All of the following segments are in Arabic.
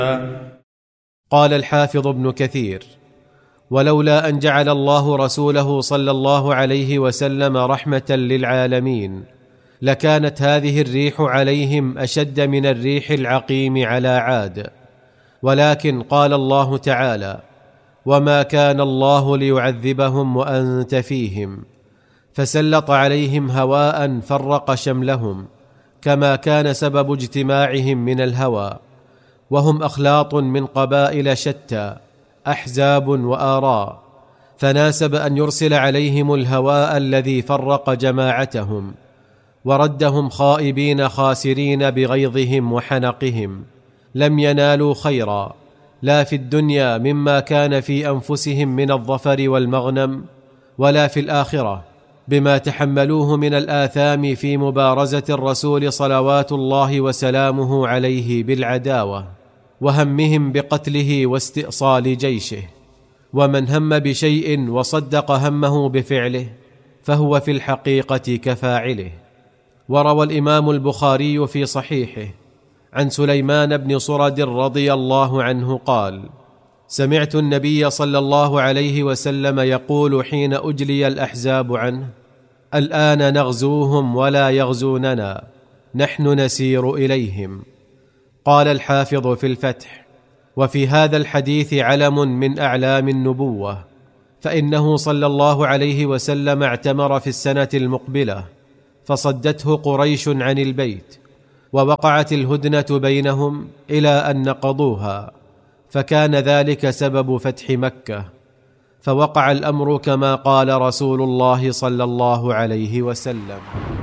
قال الحافظ ابن كثير: ولولا أن جعل الله رسوله صلى الله عليه وسلم رحمة للعالمين لكانت هذه الريح عليهم أشد من الريح العقيم على عاد. ولكن قال الله تعالى: وما كان الله ليعذبهم وأنت فيهم، فسلط عليهم هواء فرق شملهم، كما كان سبب اجتماعهم من الهوى، وهم أخلاط من قبائل شتى، أحزاب وآراء، فناسب أن يرسل عليهم الهواء الذي فرق جماعتهم وردهم خائبين خاسرين بغيظهم وحنقهم. لم ينالوا خيرا لا في الدنيا مما كان في أنفسهم من الظفر والمغنم، ولا في الآخرة بما تحملوه من الآثام في مبارزة الرسول صلوات الله وسلامه عليه بالعداوة، وهمهم بقتله واستئصال جيشه. ومن هم بشيء وصدق همه بفعله فهو في الحقيقة كفاعله. وروى الإمام البخاري في صحيحه عن سليمان بن صرد رضي الله عنه قال: سمعت النبي صلى الله عليه وسلم يقول حين أجلي الأحزاب عنه: الآن نغزوهم ولا يغزوننا، نحن نسير إليهم. قال الحافظ في الفتح: وفي هذا الحديث علم من أعلام النبوة، فإنه صلى الله عليه وسلم اعتمر في السنة المقبلة فصدته قريش عن البيت، ووقعت الهدنة بينهم إلى أن نقضوها، فكان ذلك سبب فتح مكة، فوقع الأمر كما قال رسول الله صلى الله عليه وسلم.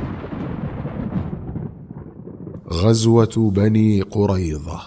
غزوة بني قريظة.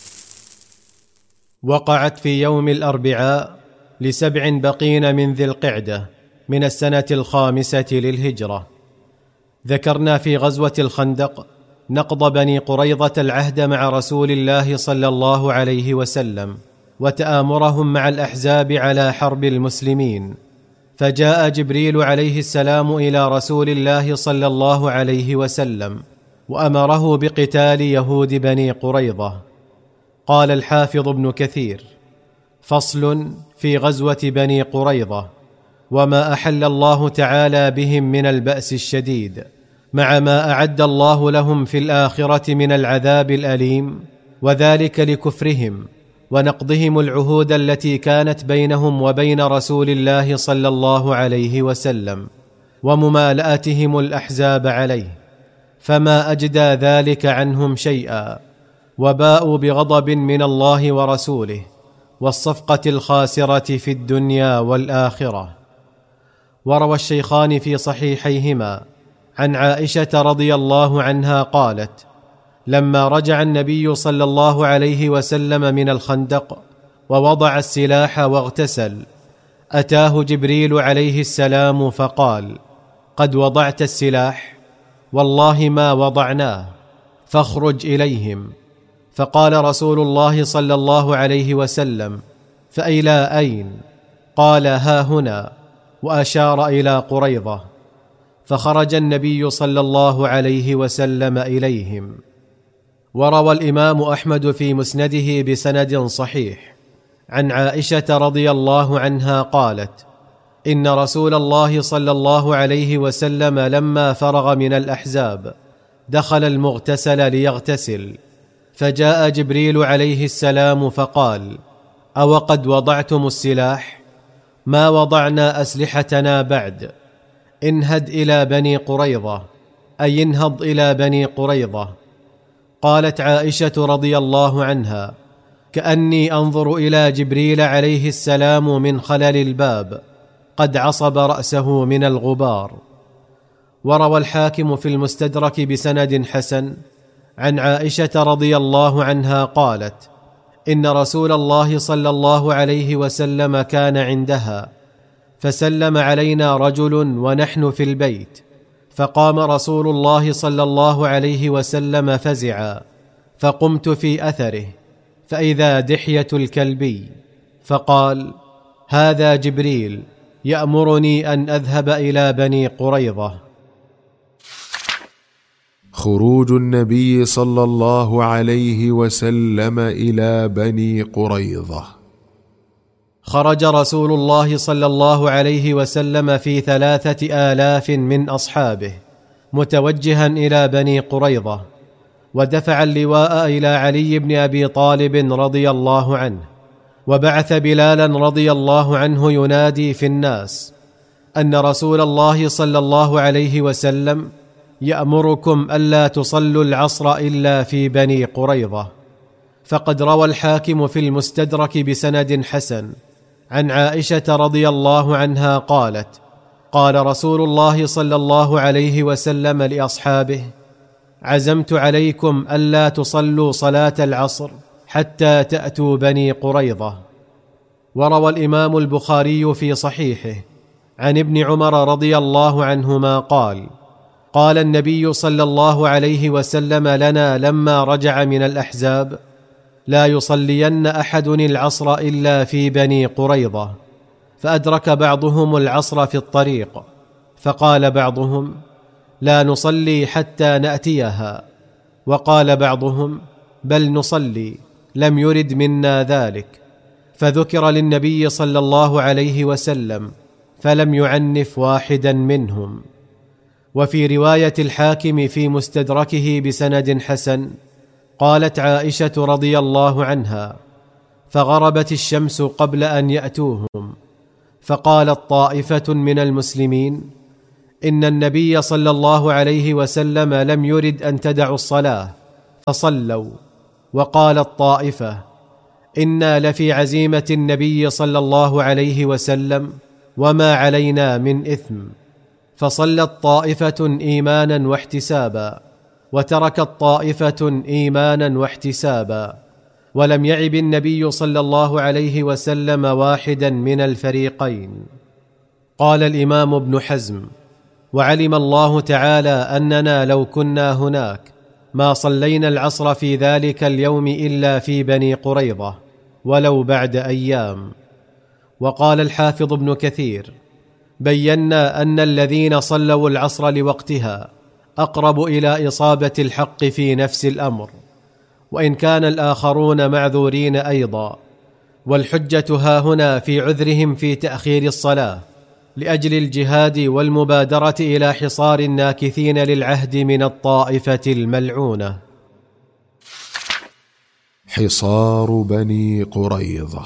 وقعت في يوم الأربعاء ل7 بقين من ذي القعدة من السنة 5 للهجرة. ذكرنا في غزوة الخندق نقض بني قريظة العهد مع رسول الله صلى الله عليه وسلم وتآمرهم مع الأحزاب على حرب المسلمين، فجاء جبريل عليه السلام إلى رسول الله صلى الله عليه وسلم وأمره بقتال يهود بني قريظة. قال الحافظ ابن كثير: فصل في غزوة بني قريظة وما أحل الله تعالى بهم من البأس الشديد، مع ما أعد الله لهم في الآخرة من العذاب الأليم، وذلك لكفرهم ونقضهم العهود التي كانت بينهم وبين رسول الله صلى الله عليه وسلم، وممالأتهم الأحزاب عليه، فما أجدى ذلك عنهم شيئا، وباءوا بغضب من الله ورسوله والصفقة الخاسرة في الدنيا والآخرة. وروى الشيخان في صحيحيهما عن عائشة رضي الله عنها قالت: لما رجع النبي صلى الله عليه وسلم من الخندق ووضع السلاح واغتسل، أتاه جبريل عليه السلام فقال: قد وضعت السلاح؟ والله ما وضعناه، فاخرج إليهم. فقال رسول الله صلى الله عليه وسلم: فإلى أين؟ قال: ها هنا، وأشار إلى قريظة. فخرج النبي صلى الله عليه وسلم إليهم. وروى الإمام أحمد في مسنده بسند صحيح عن عائشة رضي الله عنها قالت: إن رسول الله صلى الله عليه وسلم لما فرغ من الأحزاب دخل المغتسل ليغتسل، فجاء جبريل عليه السلام فقال: أو قد وضعتم السلاح؟ ما وضعنا أسلحتنا بعد، انهد إلى بني قريظة، أي انهض إلى بني قريظة. قالت عائشة رضي الله عنها: كأني أنظر إلى جبريل عليه السلام من خلل الباب قد عصب رأسه من الغبار. وروى الحاكم في المستدرك بسند حسن عن عائشة رضي الله عنها قالت: إن رسول الله صلى الله عليه وسلم كان عندها، فسلم علينا رجل ونحن في البيت، فقام رسول الله صلى الله عليه وسلم فزعا، فقمت في أثره، فإذا دحية الكلبي، فقال: هذا جبريل يأمرني أن أذهب إلى بني قريظة. خروج النبي صلى الله عليه وسلم إلى بني قريظة. خرج رسول الله صلى الله عليه وسلم في 3000 من أصحابه متوجها إلى بني قريظة، ودفع اللواء إلى علي بن أبي طالب رضي الله عنه، وبعث بلالا رضي الله عنه ينادي في الناس أن رسول الله صلى الله عليه وسلم يأمركم ألا تصلوا العصر إلا في بني قريظة. فقد روى الحاكم في المستدرك بسند حسن عن عائشة رضي الله عنها قالت: قال رسول الله صلى الله عليه وسلم لأصحابه: عزمت عليكم ألا تصلوا صلاة العصر حتى تأتوا بني قريظة. وروى الإمام البخاري في صحيحه عن ابن عمر رضي الله عنهما قال: قال النبي صلى الله عليه وسلم لنا لما رجع من الأحزاب: لا يصلين أحد العصر إلا في بني قريظة. فأدرك بعضهم العصر في الطريق، فقال بعضهم: لا نصلي حتى نأتيها. وقال بعضهم: بل نصلي، لم يرد منا ذلك. فذكر للنبي صلى الله عليه وسلم فلم يعنف واحدا منهم. وفي رواية الحاكم في مستدركه بسند حسن قالت عائشة رضي الله عنها: فغربت الشمس قبل أن يأتوهم، فقالت طائفة من المسلمين: إن النبي صلى الله عليه وسلم لم يرد أن تدعوا الصلاة، فصلوا. وقالت طائفة: إنا لفي عزيمة النبي صلى الله عليه وسلم وما علينا من إثم. فصلت طائفة إيمانا واحتسابا، وتركت طائفة إيمانا واحتسابا، ولم يعب النبي صلى الله عليه وسلم واحدا من الفريقين. قال الإمام ابن حزم: وعلم الله تعالى أننا لو كنا هناك ما صلينا العصر في ذلك اليوم إلا في بني قريظة ولو بعد أيام. وقال الحافظ ابن كثير: بينا أن الذين صلوا العصر لوقتها أقرب إلى إصابة الحق في نفس الأمر، وإن كان الآخرون معذورين أيضا. والحجة هاهنا في عذرهم في تأخير الصلاة لأجل الجهاد والمبادرة إلى حصار الناكثين للعهد من الطائفة الملعونة. حصار بني قريظة.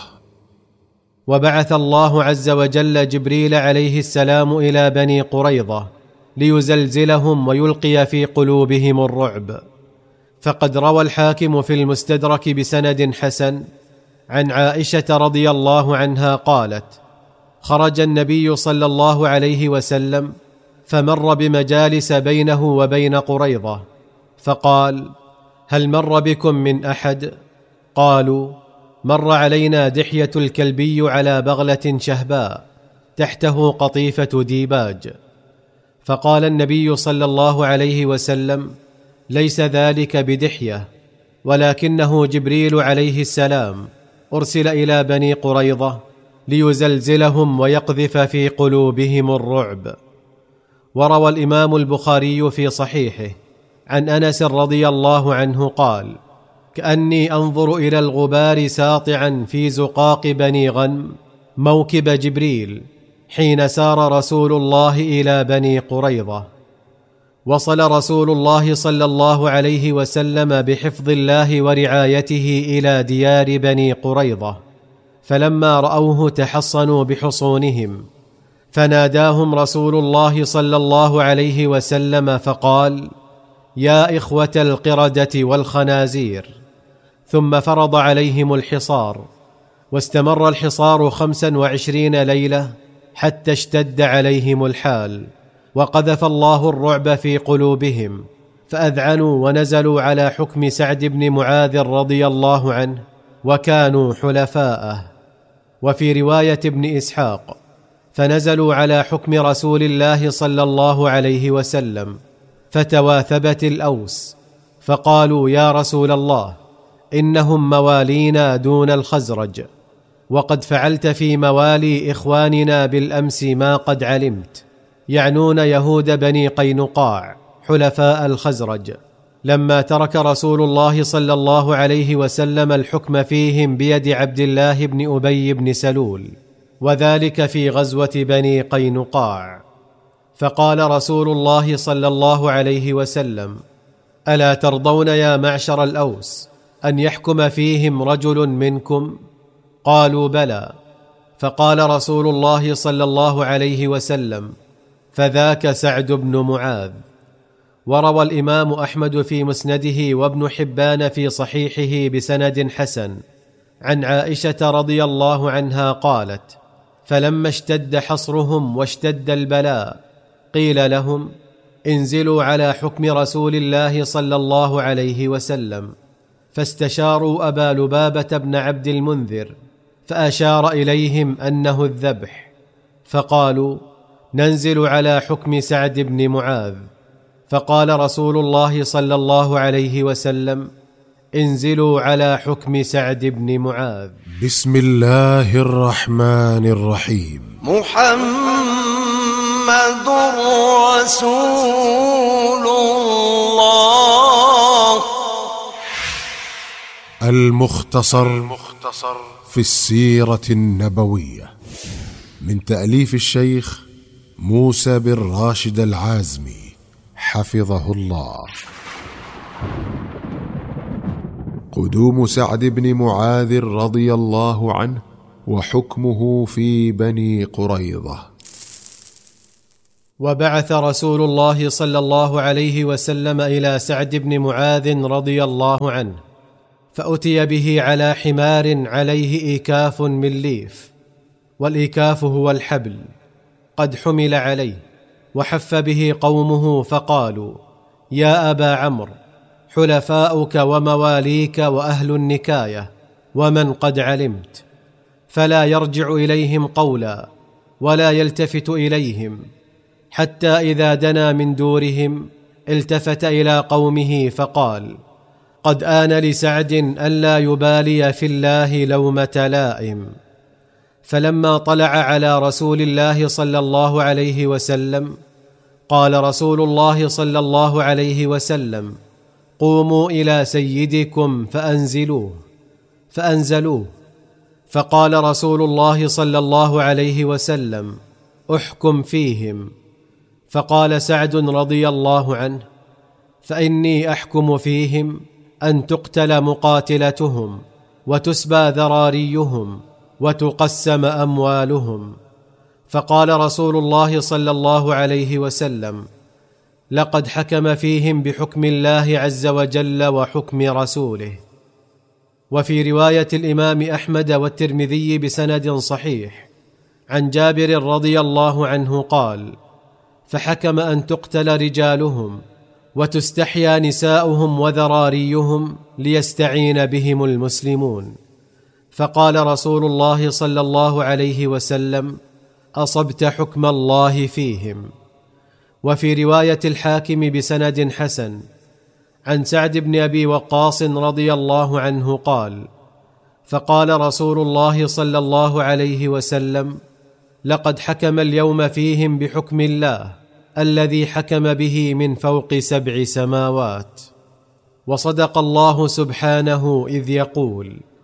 وبعث الله عز وجل جبريل عليه السلام إلى بني قريظة ليزلزلهم ويلقي في قلوبهم الرعب. فقد روى الحاكم في المستدرك بسند حسن عن عائشة رضي الله عنها قالت: خرج النبي صلى الله عليه وسلم فمر بمجالس بينه وبين قريظة، فقال: هل مر بكم من أحد؟ قالوا: مر علينا دحية الكلبي على بغلة شهباء تحته قطيفة ديباج. فقال النبي صلى الله عليه وسلم: ليس ذلك بدحية، ولكنه جبريل عليه السلام أرسل إلى بني قريظة ليزلزلهم ويقذف في قلوبهم الرعب. وروى الإمام البخاري في صحيحه عن أنس رضي الله عنه قال: كأني أنظر إلى الغبار ساطعا في زقاق بني غنم موكب جبريل حين سار رسول الله إلى بني قريظة. وصل رسول الله صلى الله عليه وسلم بحفظ الله ورعايته إلى ديار بني قريظة، فلما رأوه تحصنوا بحصونهم، فناداهم رسول الله صلى الله عليه وسلم فقال: يا إخوة القردة والخنازير. ثم فرض عليهم الحصار، واستمر الحصار 25 ليلة حتى اشتد عليهم الحال، وقذف الله الرعب في قلوبهم، فأذعنوا ونزلوا على حكم سعد بن معاذ رضي الله عنه، وكانوا حلفاءه. وفي رواية ابن إسحاق: فنزلوا على حكم رسول الله صلى الله عليه وسلم، فتواثبت الأوس، فقالوا: يا رسول الله، إنهم موالينا دون الخزرج، وقد فعلت في موالي إخواننا بالأمس ما قد علمت، يعنون يهود بني قينقاع حلفاء الخزرج. لما ترك رسول الله صلى الله عليه وسلم الحكم فيهم بيد عبد الله بن أبي بن سلول، وذلك في غزوة بني قينقاع. فقال رسول الله صلى الله عليه وسلم: ألا ترضون يا معشر الأوس أن يحكم فيهم رجل منكم؟ قالوا: بلى. فقال رسول الله صلى الله عليه وسلم: فذاك سعد بن معاذ. وروى الإمام أحمد في مسنده وابن حبان في صحيحه بسند حسن عن عائشة رضي الله عنها قالت: فلما اشتد حصرهم واشتد البلاء قيل لهم: انزلوا على حكم رسول الله صلى الله عليه وسلم. فاستشاروا أبا لبابة بن عبد المنذر فأشار إليهم أنه الذبح، فقالوا: ننزل على حكم سعد بن معاذ. فقال رسول الله صلى الله عليه وسلم: انزلوا على حكم سعد بن معاذ. بسم الله الرحمن الرحيم. محمد رسول الله. المختصر في السيرة النبوية، من تأليف الشيخ موسى بن راشد العازمي حفظه الله. قدوم سعد بن معاذ رضي الله عنه وحكمه في بني قريظة. وبعث رسول الله صلى الله عليه وسلم إلى سعد بن معاذ رضي الله عنه، فأتي به على حمار عليه إيكاف من ليف، والإيكاف هو الحبل، قد حمل عليه، وحف به قومه فقالوا: يا أبا عمرو، حلفاؤك ومواليك وأهل النكاية ومن قد علمت. فلا يرجع إليهم قولا ولا يلتفت إليهم، حتى إذا دنا من دورهم التفت إلى قومه فقال: قد آن لسعد ألا يبالي في الله لومة لائم. فلما طلع على رسول الله صلى الله عليه وسلم قال رسول الله صلى الله عليه وسلم: قوموا إلى سيدكم فأنزلوه. فأنزلوه. فقال رسول الله صلى الله عليه وسلم: احكم فيهم. فقال سعد رضي الله عنه: فإني أحكم فيهم أن تقتل مقاتلتهم وتسبى ذراريهم وتقسم أموالهم. فقال رسول الله صلى الله عليه وسلم: لقد حكم فيهم بحكم الله عز وجل وحكم رسوله. وفي رواية الإمام أحمد والترمذي بسند صحيح عن جابر رضي الله عنه قال: فحكم أن تقتل رجالهم وتستحيا نساؤهم وذراريهم ليستعين بهم المسلمون. فقال رسول الله صلى الله عليه وسلم: أصبت حكم الله فيهم. وفي رواية الحاكم بسند حسن عن سعد بن أبي وقاص رضي الله عنه قال: فقال رسول الله صلى الله عليه وسلم: لقد حكم اليوم فيهم بحكم الله الذي حكم به من فوق 7 سماوات. وصدق الله سبحانه إذ يقول: